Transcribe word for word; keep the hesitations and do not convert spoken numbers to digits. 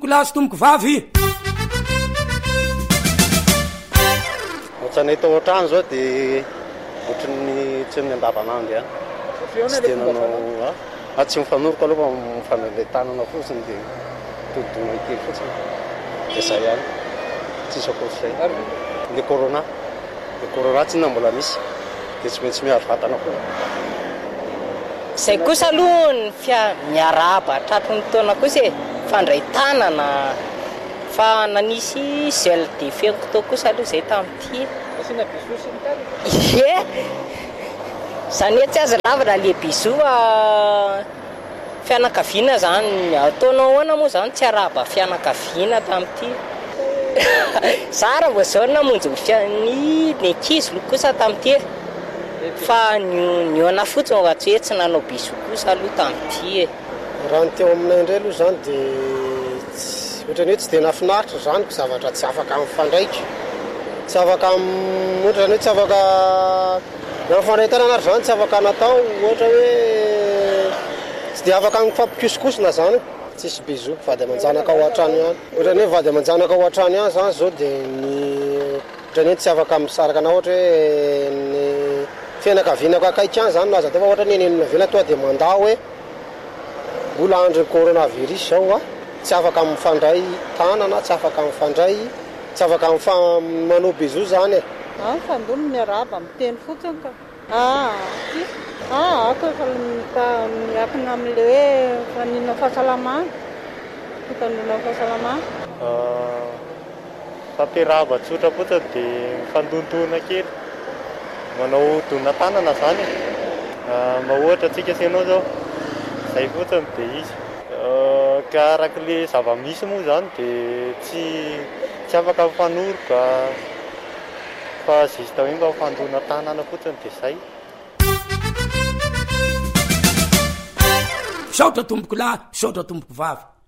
Kolasy tomboko vavy ohatranay tao an-trano zao dia ohatran'ny tsy amin'ny andavanandro a tsy tenanao a tsy mifanoroko aloha mifanavy tanana fotsiny dia todidona kely fotsiny dia zay ihany tsisy akoatr'izay le corona le corona tsy na mbola misy dia tsy maintsy miaro vatana koa zay kosa aloha ny fia miarahaba tratry ny taona kosa e fandray tanana fa nanisy gel de fenko kosa aloha zay tamin'ity asina bisou sy ny tany ie zany hoe tsy aza lavana le bisou fianakaviana zany ataonao ahoana moa zany tsy arahaba fianakaviana tamin'ity zara vao zao namonjy ny ny ankizy lo kosa tamin'ity fa niona fotsiny fa tsy hoe tsy nanao bisou kosa aloha tamin'ity e raha ny teo aminay indray aloha zany dia ohatrany hoe tsy dia nafinaritra zany ko zavatra tsy afaka mifandraitra tsy afaka ohatrany hoe tsy afaka nafandray tanana ary zany tsy afaka natao ohatra hoe tsy dia afaka mifampikosikosina zany tsisy bisou vady aman-janaka ao an-trano ihany ohatrany hoe vady aman-janaka ao an-trano ihany zany zao dia ny ohatrany hoe tsy afaka misaraka na ohatra hoe ny fianakavianako akaiky ihany zany naza teo fa ohatra ny eny aminavela toa dia mandao hoe mbola andro coronavirus zao a tsy afaka mifandray tanana tsy afaka mifandray tsy afaka manao bisou zany e ah fandolo miarahaba miteny fotsiny ka ah ah ako efa miakina amin'le hoe fanina fahasalamana fitandrona fahasalamana fampiarahaba tsotra fotsiny dia mifandontoana kely manao dona tanana zany mba ohatra atsika senao zao zay fotsiny dia izy ka arak'le zava-misy moa zany dia tsy tsy afaka mifanoroka fa zista hoe mba mifandona tanana fotsiny dia zay misaotra tomboko lahy misaotra tomboko vavy